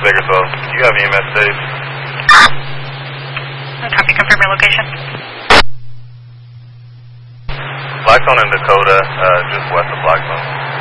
Bakersfield. Do you have EMS safe? Copy, confirm your location. Blackstone and Dakota, just west of Blackstone.